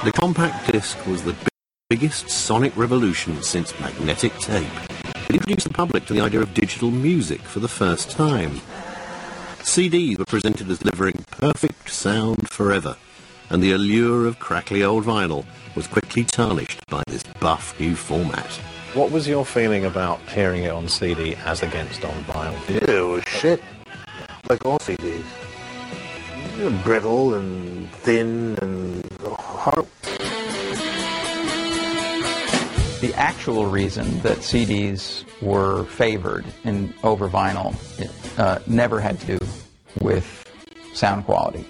The compact disc was the biggest sonic revolution since magnetic tape. It introduced the public to the idea of digital music for the first time. CDs were presented as delivering perfect sound forever, and the allure of crackly old vinyl was quickly tarnished by this buff new format. What was your feeling about hearing it on CD as against on vinyl? Yeah, it was shit, like all CDs. Brittle and thin and hard. The actual reason that CDs were favored over vinyl never had to do with sound quality.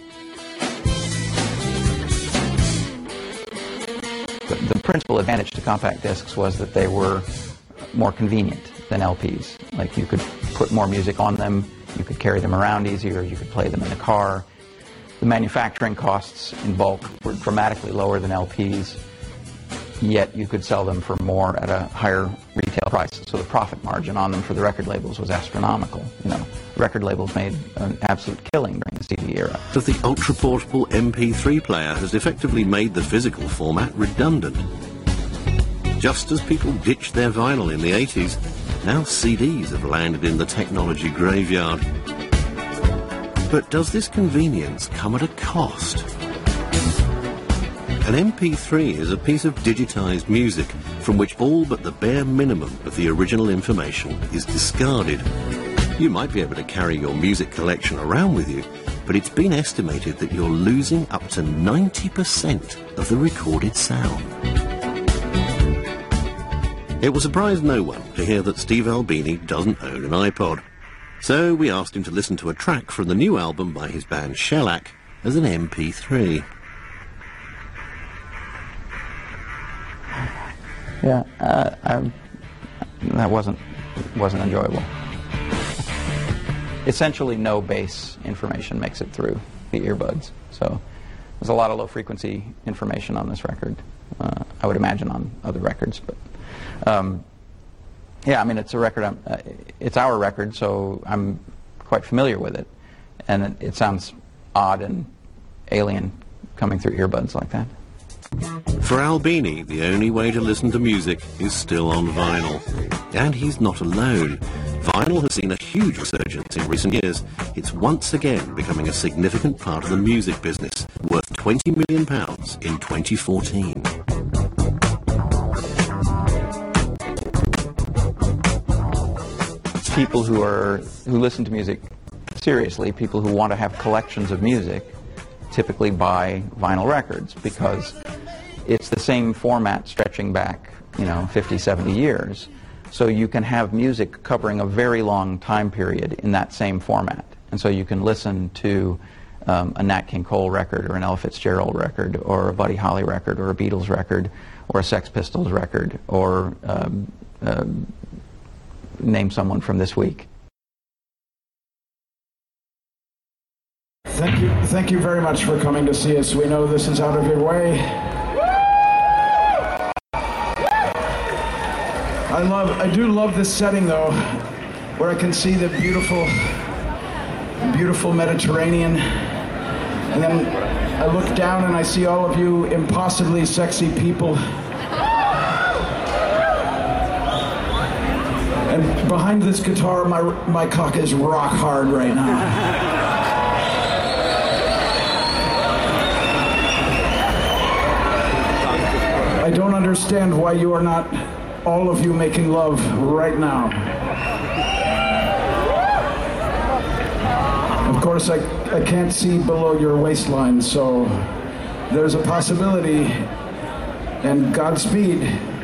The principal advantage to compact discs was that they were more convenient than LPs. Like, you could put more music on them, you could carry them around easier, you could play them in the car. The manufacturing costs in bulk were dramatically lower than LPs, yet you could sell them for more at a higher retail price. So the profit margin on them for the record labels was astronomical. You know, record labels made an absolute killing during the CD era. But the ultra-portable MP3 player has effectively made the physical format redundant. Just as people ditched their vinyl in the 80s, now CDs have landed in the technology graveyard. But does this convenience come at a cost? An MP3 is a piece of digitized music from which all but the bare minimum of the original information is discarded. You might be able to carry your music collection around with you, but it's been estimated that you're losing up to 90% of the recorded sound. It will surprise no one to hear that Steve Albini doesn't own an iPod. So we asked him to listen to a track from the new album by his band Shellac as an MP3. Yeah, that wasn't enjoyable. Essentially, no bass information makes it through the earbuds. So there's a lot of low-frequency information on this record. I would imagine on other records, but yeah, I mean, it's a record. It's our record, so I'm quite familiar with it, and it sounds odd and alien coming through earbuds like that. For Albini, the only way to listen to music is still on vinyl. And he's not alone. Vinyl has seen a huge resurgence in recent years. It's once again becoming a significant part of the music business, worth £20 million in 2014. People who listen to music seriously, people who want to have collections of music, typically buy vinyl records because it's the same format stretching back, 50, 70 years. So you can have music covering a very long time period in that same format. And so you can listen to a Nat King Cole record or an Ella Fitzgerald record or a Buddy Holly record or a Beatles record or a Sex Pistols record or name someone from this week. Thank you very much for coming to see us. We know this is out of your way. I do love this setting though, where I can see the beautiful Mediterranean, and then I look down and I see all of you impossibly sexy people. And behind this guitar, my cock is rock hard right now. I don't understand why you are not, all of you, making love right now. Of course, I can't see below your waistline, so there's a possibility, and Godspeed.